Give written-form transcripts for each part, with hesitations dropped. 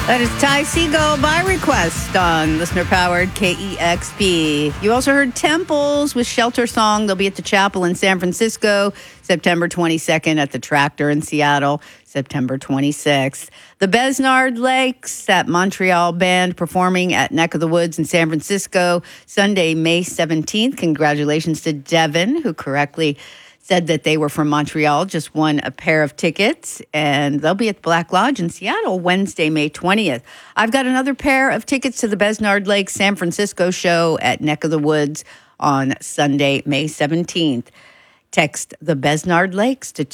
That is Ty Segall by request on listener-powered KEXP. You also heard Temples with Shelter Song. They'll be at the Chapel in San Francisco, September 22nd, at the Tractor in Seattle, September 26th. The Besnard Lakes at Montreal Band performing at Neck of the Woods in San Francisco, Sunday, May 17th. Congratulations to Devin, who correctly said that they were from Montreal, just won a pair of tickets, and they'll be at the Black Lodge in Seattle Wednesday, May 20th. I've got another pair of tickets to the Besnard Lake San Francisco show at Neck of the Woods on Sunday, May 17th. Text the Besnard Lakes to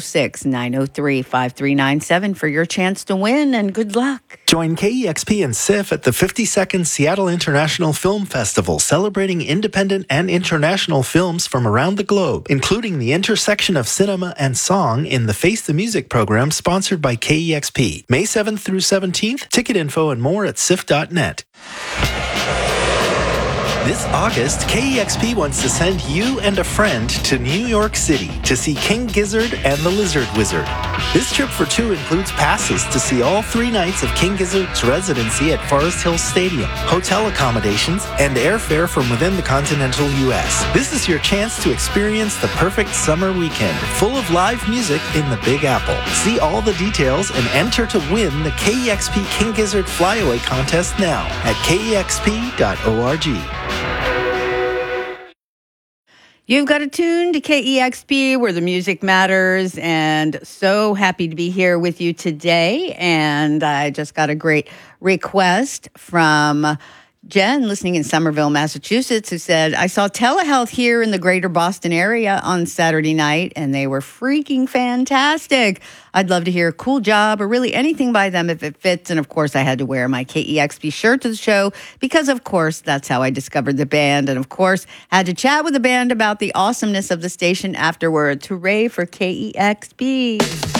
206-903-5397 for your chance to win, and good luck. Join KEXP and SIF at the 52nd Seattle International Film Festival, celebrating independent and international films from around the globe, including the intersection of cinema and song in the Face the Music program sponsored by KEXP. May 7th through 17th, ticket info and more at sif.net. This August, KEXP wants to send you and a friend to New York City to see King Gizzard and the Lizard Wizard. This trip for two includes passes to see all 3 nights of King Gizzard's residency at Forest Hills Stadium, hotel accommodations, and airfare from within the continental U.S. This is your chance to experience the perfect summer weekend, full of live music in the Big Apple. See all the details and enter to win the KEXP King Gizzard Flyaway Contest now at kexp.org. You've got to tune to KEXP where the music matters, and so happy to be here with you today. And I just got a great request from Jen, listening in Somerville, Massachusetts, who said, I saw Telehealth here in the greater Boston area on Saturday night, and they were freaking fantastic. I'd love to hear a cool job or really anything by them if it fits. And, of course, I had to wear my KEXP shirt to the show because, of course, that's how I discovered the band. And, of course, had to chat with the band about the awesomeness of the station afterwards. Hooray for KEXP.